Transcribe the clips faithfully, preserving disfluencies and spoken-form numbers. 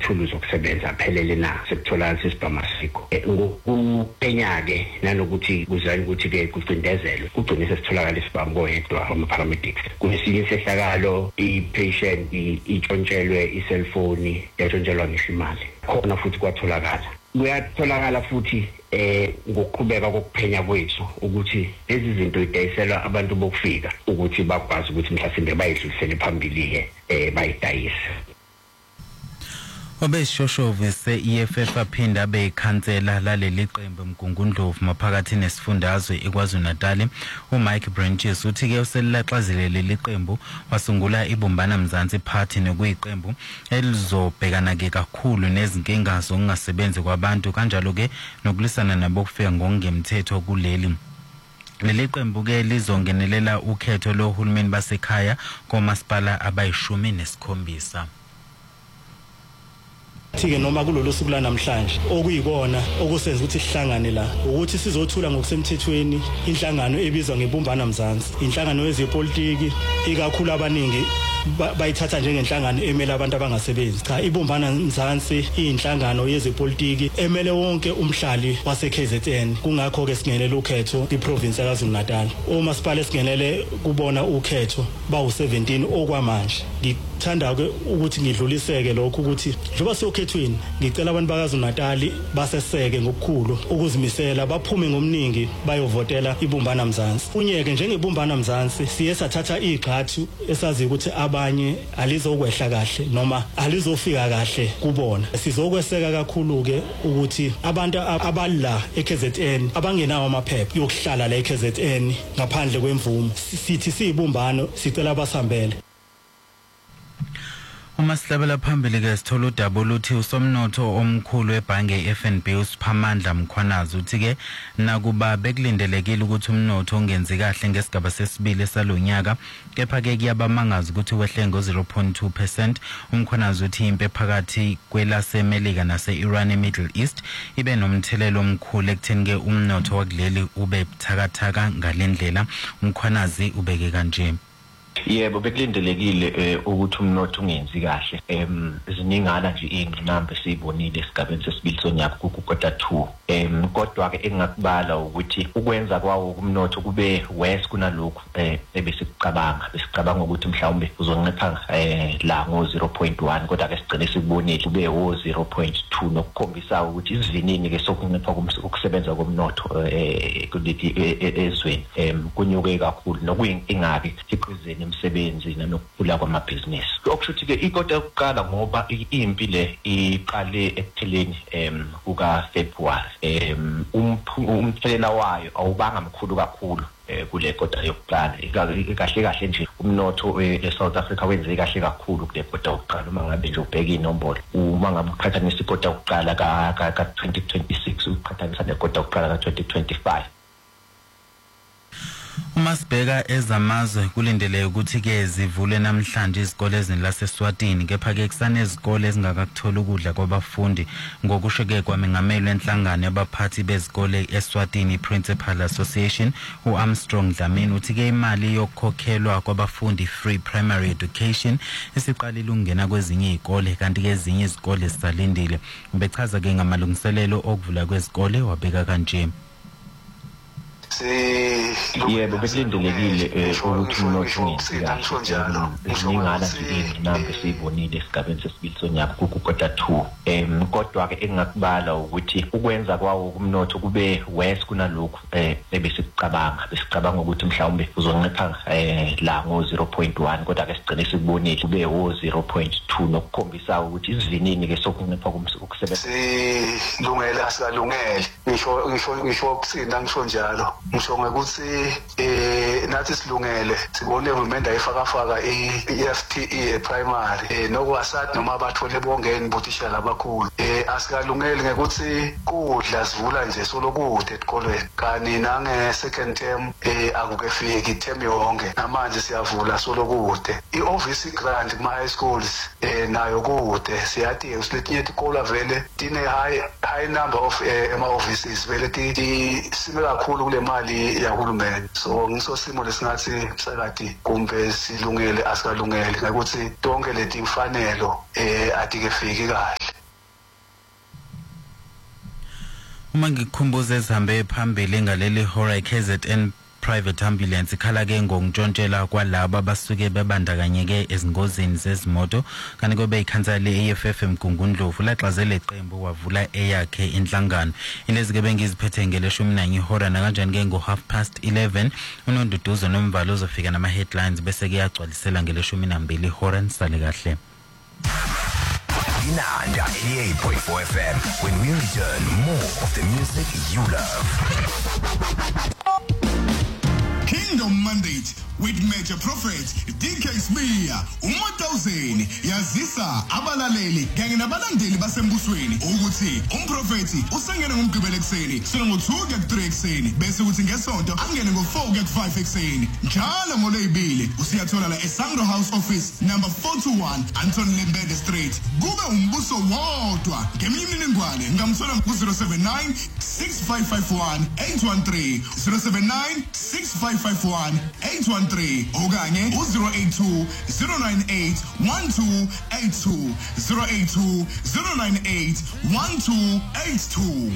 amathuluzi okusebenza aphelele na sekutholakala isibhamu asikho. Ngokuphenya ke nanokuthi kuzanye ukuthi ke kucindezelwe kugcine sesitholakala isibhamu koyedwa ama paramedics. Kunesinye isehlakalo i-patient itshontshelwe i-cellphone yatshontshelwa ngisho imali. Khona futhi kwatholakala. Kuyatholakala futhi eh ngokuqhubeka kokuphenya kwethu ukuthi lezi zinto idayiselwa abantu bokufika ukuthi bakwazi ukuthi mhlawumbe bayidlulisele phambili eh bayidayise. Obeshoshovu se-E F F aphinda abe ikhansela laleli qembu eMgungundlovu maphakathi nesifundazwe eKwaZulu-Natal. uMike Branches uthi ke uselaxazile leli qembu wasungula ibumbana Mzansi Party nokuyiqembu elizobhekana ke kakhulu nezinkinga zokungasebenzi kwabantu kanjalo ke nokulisana nabokufika ngokungemthetho kuleli. Leli qembu ke lizongenelela ukhetho lohulumeni basekhaya komasipala abayishumi nesikhombisa. Thike noma kulolu suku la namhlanje okuyikona okusenza ukuthi sihlangane la ukuthi sizothula ngokusemthethweni inhlangano ebizwa ngebumbana Mzansi, inhlangano yezepolitiki ikakhulu abaningi bayithatha njengenhlangano emele abantu abangasebenzi. Cha, ibumbana Mzansi iyinhlangano yezepolitiki emele wonke umhlali wase K Z N. Kungakho ke singenele ukhetho iprovince yaKwaZulu-Natal. uMasipala singenele kubona ukhetho bawu seventeen okwamanje. Ngithanda ke ukuthi ngidluliseke lokho ukuthi njoba sokhethweni ngicela abantu bakaZulu-Natal baseseke ngokukhulu ukuzimisela baphume ngomningi bayovotela ibumbana Mzansi. Unyeke njengebumbana Mzansi siye sathatha igxathu esazi ukuthi abanye alizokwehla kahle noma alizofika kahle kubona. Sizokweseka kakhulu ke ukuthi abantu abala eK Z N abangenawo amaphepha yokuhlala la eK Z N ngaphandle kwemvumo sithi siyibumbano sicela basambele. Uma silabela phambili ke sithola udaba oluthi usomnotho omkhulu ebhange i-F N B uSiphamandla Mkhwanazi uthi ke nakuba bekulindelekile ukuthi umnotho ungenzi kahle ngesigaba sesibili salonyaka kepha ke kuyabamangaza ukuthi wehle ngo zero point two percent. Umkhwanazi uthi impe phakathi kwelaseMelika nase-Iran eMiddle East ibe nomthelelo omkhulu ekutheni ke umnotho wakuleli ube buthakathaka ngalendlela. Umkhwanazi ubeke kanje. Yebo bekulindelekile ukuthi umnotho ungenzi kahle. Em ziningana nje ingqinamba esibonile esigabeni sesibili sonyaka kuquarter two. Em kodwa ke engakubala ukuthi ukwenza kwawo umnotho kube worse kunalokho eh ebesicabanga. Besicabanga ukuthi mhlawumbe uzonqepha eh la ngo zero point one kodwa ke sigcine sikubonile kube wo zero point two nokukhombisa ukuthi isivinini ke sokunqepha ukusebenza komnotho eh kuleli ezweni em kunyuke kakhulu nokuyinkinga ke iqizeni umsebenzi nanokukhula kwamabhizinisi. Okushuthi ke ikota yokuqala ngoba impi le iqale ekupheleni em kuka February em umthelela wayo awubanga mkhulu kakhulu kule kota yokuqala. Kahle kahle nje umnotho eSouth Africa wenze kahle kakhulu kule kota yokuqala uma ngabe nje ubheka inombolo. Uma ngabe uqhathanisa ikota yokuqala ka ka twenty twenty-six uqhathanisa nekota yokuqala ka twenty twenty-five. Uma sibheka ezamazwe kulindeleke ukuthi ke zivule namhlanje izikole ezilaseSwatini kepha ke kusane izikole ezingakakuthola ukudla kwabafundi ngokusho ke kwamengameli enhlangano yabaphathi bezikole eSwatini Principal Association uArmstrong Dlamini uthi ke imali yokukhokhelwa kwabafundi free primary education isiqalile ukungena kwezinye izikole kanti ke ezinye izikole zisalindile. Ubechaza ke ngamalungiselelo okuvula kwezikole wabeka kanje. Yebo bekulindelekile ukuthi umnotho ungenzi kahle. Ziningana nje ingqinamba esibonile esigabeni sesibili sonyaka kuquarter two. Em kodwa ke engakubala ukuthi ukwenza kwawo umnotho kube worse kunalokho eh ebesicabanga. Besicabanga ukuthi mhlawumbe uzonqepha eh la ngo zero point one kodwa ke sigcine sikubonile kube wo zero point two nokukhombisa ukuthi isivinini ke sokunqepha ukusebenza. Silungele asikalungele. Ngisho ngisho ngisho ukusinda ngisho njalo. Ngisho ukuthi eh nathi silungele sibone uhulumende ayifaka faka i-F T E primary eh nokwasathi noma bathole bongeni botishela abakhulu eh asikalungeli ngekuthi kudla sivula nje solokude esikolweni kani nange second term eh akukefiki term yonke namanje siyavula solokude i-office grant kuma high schools eh nayo kude siyathi usilethe isikole vele tine high high number of ema offices vele ti sime kakhulu kule mali yahulumeni. So ngisosimo lesingathi sakade kumbe silungele asikalungele ukuthi tonke leti imfanelo eh atikefiki kahle. Uma ngikukhumbuza ezihambe phambili ngaleli hora K Z N private ambulance ikhala ke ngokuntshontshelwa kwalabo abasuke bebandakanyeke ezingozini zezimoto kanti kube ikhansela le-A F F eMgungundlovu laxazela iqembu wavula eyakhe inhlangano. Ilezi ke bengiziphethe ngeleshumi nanye ihora nakanjani ke ngo half past eleven uNonduduzo Nomvalo uzofika nama headlines bese ke yagcwalisela ngeleshumi nambili ihora nisale kahle. Inanda eighty-eight point four F M. When we return, more of the music you love. Kingdom Mandate with Major Prophet D K Smear uma thousand yazisa abalaleli kanye nabalandeli basembusweni ukuthi umprofeti usengena ngomgqibelo ekseni sona ngo two kuya three ekseni bese uthi ngesonto angene ngo four kuya five ekseni njalo ngoleyibili usiyathola la eSangro House Office number four two one Anton Lembede Street kube umbuso wodwa ngeminye imininingwane ngamthola ku zero seven nine six five five one eight one three zero seven nine six five five one eight one three okanye zero eight two zero nine eight one two eight two zero eight two zero nine eight one two eight two.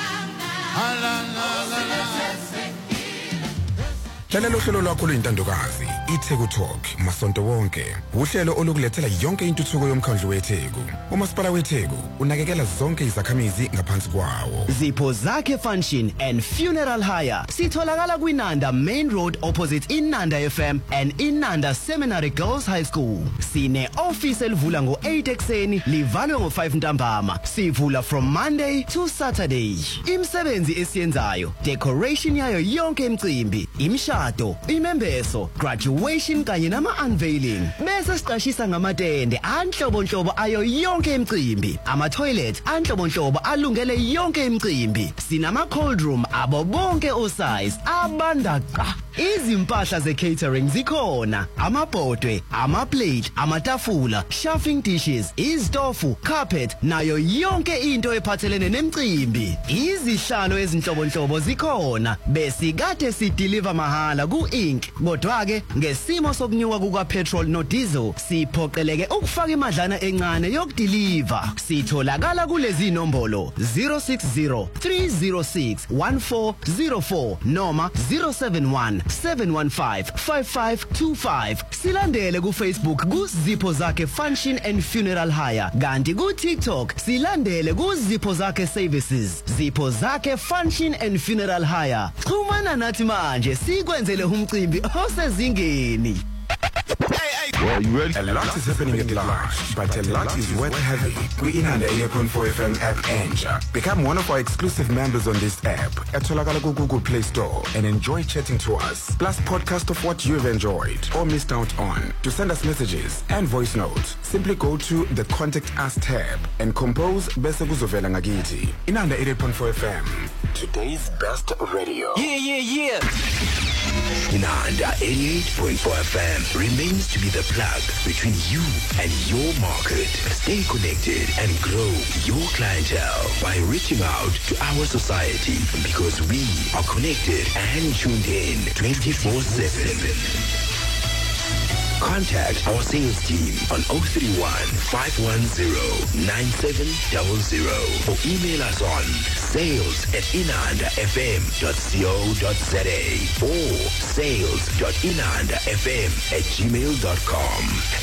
Hlalela uhlelo lwakho lwentandokazi iTheku Talk masonto wonke. Uhlelo olukulethela yonke intuthuko yomkhandlu weTheku. uMasipala weTheku unakekela zonke izakhamizi ngaphansi kwawo. Zipho Zakhe Function and Funeral Hire sitholakala kwiNanda Main Road opposite iNanda F M and iNanda Seminary Girls High School. Sine office elivula ngo eight ekseni livalwe ngo five ntambama. Sivula from Monday to Saturday. Imsebenzi esiyenzayo, decoration yayo yonke imicimbi, imishado, imembeso, graduation kanye nama unveiling. Bese siqashisa ngamatende anhlobonhlobo ayo yonke imicimbi, ama toilet anhlobonhlobo alungele yonke imicimbi. Sinama cold room abo bonke o size abandaqa. Izimpahla ze catering zikhona, amabhodwe, ama plate, amatafula, chafing dishes, izitofu, carpet nayo yonke into ephathelene nemicimbi. Izihlalo ezinhlobonhlobo zikhona bese kade si deliver mahala ku Inc. Kodwa ke ngesimo sokunyuka kuka petrol no diesel siphoqeleke ukufaka imadlana encane yokudeliver. Sitholakala kulezi nombolo zero six zero three zero six one four zero four noma zero seven one seven one five five five two five. Silandele ku Facebook ku Zipho Zakhe Function and Funeral Hire. Kanti ku TikTok silandele ku Zipho Zakhe Services. Zipho Zakhe Function and Funeral Hire. Xhumana nathi manje sikwenzele umcimbi osezingeni. Well, you ready? A lot is happening at large, but a lot is worth having. We in an eighty-eight point four F M app Enja. Become one of our exclusive members on this app at Tolakala Google Play Store and enjoy chatting to us. Plus podcast of what you've enjoyed or missed out on. To send us messages and voice notes, simply go to the Contact Us tab and compose Bese Kuzovela Ngagiti. In under eighty-eight point four F M, today's best radio. Yeah, yeah, yeah. Inanda eighty-eight point four F M remains to be the plug between you and your market. Stay connected and grow your clientele by reaching out to our society because we are connected and tuned in twenty-four seven. Contact our sales team on zero three one five one zero nine seven zero zero or email us on sales at inanda f m dot co dot za or sales dot inanda f m at gmail dot com.